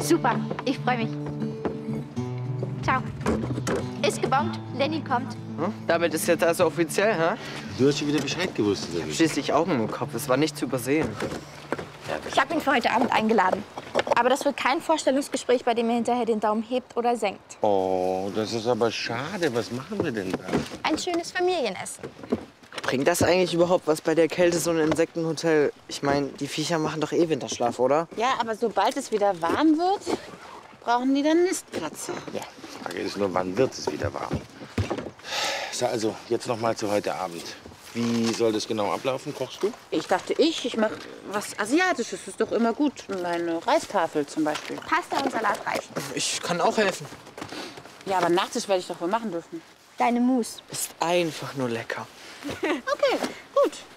Super, ich freue mich. Ciao. Ist gebongt, Lenny kommt. Hm? Damit ist jetzt also offiziell, hä? Du hast schon wieder Bescheid gewusst, oder wie? Schließlich Augen im Kopf, es war nicht zu übersehen. Ich habe ihn für heute Abend eingeladen. Aber das wird kein Vorstellungsgespräch, bei dem er hinterher den Daumen hebt oder senkt. Oh, das ist aber schade. Was machen wir denn da? Ein schönes Familienessen. Bringt das eigentlich überhaupt was bei der Kälte, so ein Insektenhotel? Ich meine, die Viecher machen doch eh Winterschlaf, oder? Ja, aber sobald es wieder warm wird, brauchen die dann Nistplätze. Ja, die Frage ist nur, wann wird es wieder warm? So, also, jetzt noch mal zu heute Abend. Wie soll das genau ablaufen? Kochst du? Ich dachte, ich mache was Asiatisches. Ist doch immer gut. Meine Reistafel zum Beispiel. Pasta und Salat reichen. Ich kann auch helfen. Ja, aber Nachtisch werde ich doch wohl machen dürfen. Deine Mousse. Ist einfach nur lecker. Okay, gut.